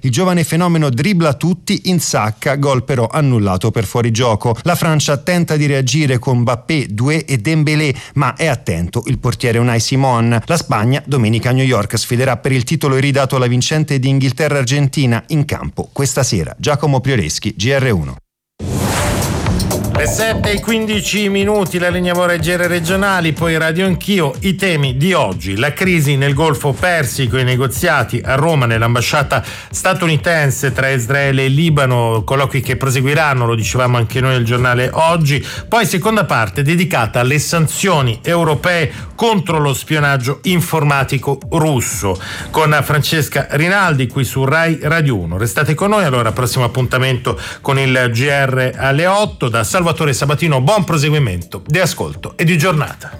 Il giovane fenomeno dribbla tutti, insacca, gol però annullato per fuorigioco. La Francia tenta di reagire con Mbappé, Doué e Dembélé, ma è attento il portiere Unai Simon. La Spagna domenica a New York sfiderà per il titolo iridato alla vincente di Inghilterra-Argentina. In campo questa sera Giacomo Prioreschi, GR1. Le 7:15, la linea Voreggere regionali, poi Radio Anch'io. I temi di oggi: la crisi nel Golfo Persico, i negoziati a Roma nell'ambasciata statunitense tra Israele e Libano, colloqui che proseguiranno, lo dicevamo anche noi al giornale oggi. Poi seconda parte dedicata alle sanzioni europee contro lo spionaggio informatico russo, con Francesca Rinaldi qui su Rai Radio 1. Restate con noi, allora prossimo appuntamento con il GR alle 8. Da Salvatore Sabatino buon proseguimento di ascolto e di giornata.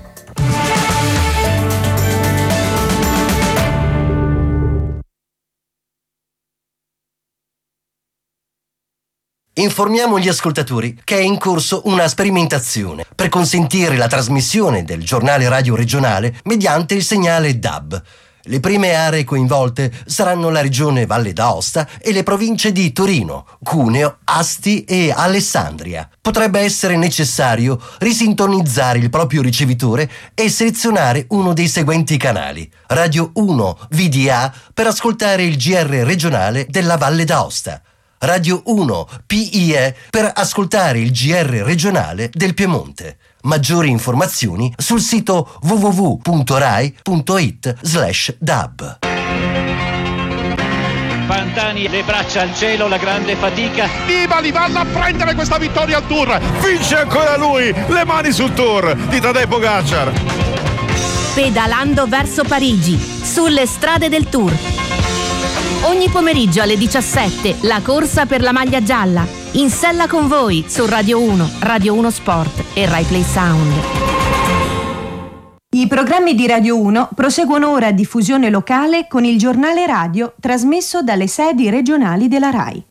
Informiamo gli ascoltatori che è in corso una sperimentazione per consentire la trasmissione del giornale radio regionale mediante il segnale DAB. Le prime aree coinvolte saranno la regione Valle d'Aosta e le province di Torino, Cuneo, Asti e Alessandria. Potrebbe essere necessario risintonizzare il proprio ricevitore e selezionare uno dei seguenti canali: Radio 1 VDA per ascoltare il GR regionale della Valle d'Aosta, Radio 1 PIE per ascoltare il GR regionale del Piemonte. Maggiori informazioni sul sito www.rai.it/dab. Pantani, le braccia al cielo, la grande fatica. Nibali vanno a prendere questa vittoria al Tour. Vince ancora lui, le mani sul Tour di Tadej Pogačar. Pedalando verso Parigi, sulle strade del Tour. Ogni pomeriggio alle 17, la corsa per la maglia gialla. In sella con voi su Radio 1, Radio 1 Sport e Rai Play Sound. I programmi di Radio 1 proseguono ora a diffusione locale con il giornale radio trasmesso dalle sedi regionali della Rai.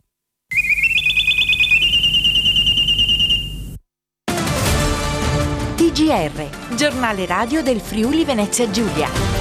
TGR, giornale radio del Friuli Venezia Giulia.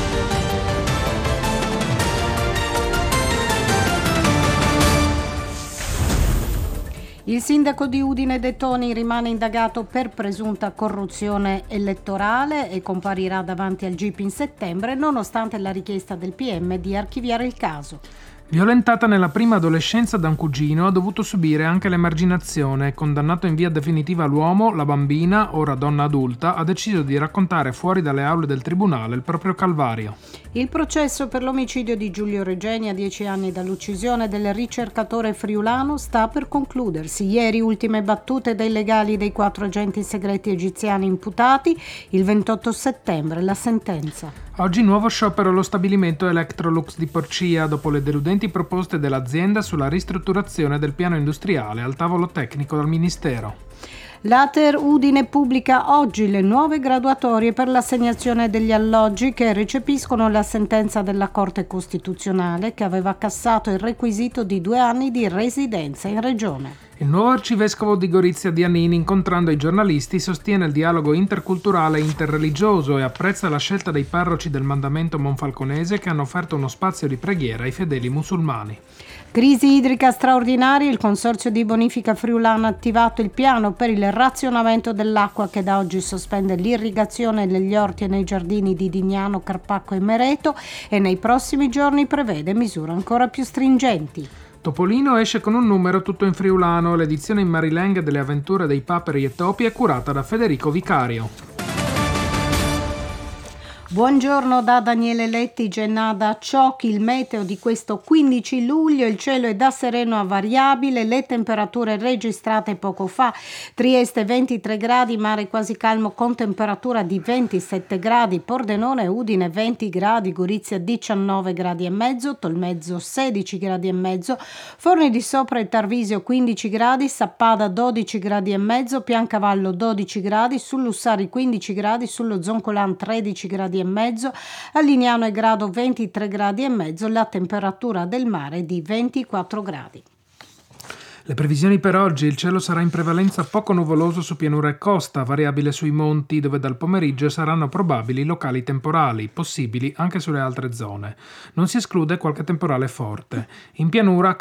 Il sindaco di Udine De Toni rimane indagato per presunta corruzione elettorale e comparirà davanti al GIP in settembre, nonostante la richiesta del PM di archiviare il caso. Violentata nella prima adolescenza da un cugino, ha dovuto subire anche l'emarginazione. Condannato in via definitiva l'uomo, la bambina, ora donna adulta, ha deciso di raccontare fuori dalle aule del tribunale il proprio calvario. Il processo per l'omicidio di Giulio Regeni a 10 anni dall'uccisione del ricercatore friulano sta per concludersi. Ieri ultime battute dei legali dei 4 agenti segreti egiziani imputati, il 28 settembre la sentenza. Oggi nuovo sciopero allo stabilimento Electrolux di Porcia dopo le deludenti proposte dell'azienda sulla ristrutturazione del piano industriale al tavolo tecnico del Ministero. L'Ater Udine pubblica oggi le nuove graduatorie per l'assegnazione degli alloggi che recepiscono la sentenza della Corte Costituzionale che aveva cassato il requisito di 2 anni di residenza in regione. Il nuovo arcivescovo di Gorizia Dianini, incontrando i giornalisti, sostiene il dialogo interculturale e interreligioso e apprezza la scelta dei parroci del mandamento monfalconese che hanno offerto uno spazio di preghiera ai fedeli musulmani. Crisi idrica straordinaria, il Consorzio di Bonifica Friulana ha attivato il piano per il razionamento dell'acqua che da oggi sospende l'irrigazione negli orti e nei giardini di Dignano, Carpacco e Mereto e nei prossimi giorni prevede misure ancora più stringenti. Topolino esce con un numero tutto in friulano, l'edizione in Marilenga delle avventure dei paperi e topi è curata da Federico Vicario. Buongiorno da Daniele Letti, Gennada Ciocchi, il meteo di questo 15 luglio, il cielo è da sereno a variabile, le temperature registrate poco fa, Trieste 23 gradi, mare quasi calmo con temperatura di 27 gradi, Pordenone e Udine 20 gradi, Gorizia 19 gradi e mezzo, Tolmezzo 16 gradi e mezzo, Forni di Sopra e Tarvisio 15 gradi, Sappada 12 gradi e mezzo, Piancavallo 12 gradi, sul Lussari 15 gradi, sullo Zoncolan 13 gradi e mezzo, a Lignano e Grado 23 gradi e mezzo, la temperatura del mare è di 24 gradi. Le previsioni per oggi: il cielo sarà in prevalenza poco nuvoloso su pianura e costa, variabile sui monti dove dal pomeriggio saranno probabili locali temporali, possibili anche sulle altre zone. Non si esclude qualche temporale forte. In pianura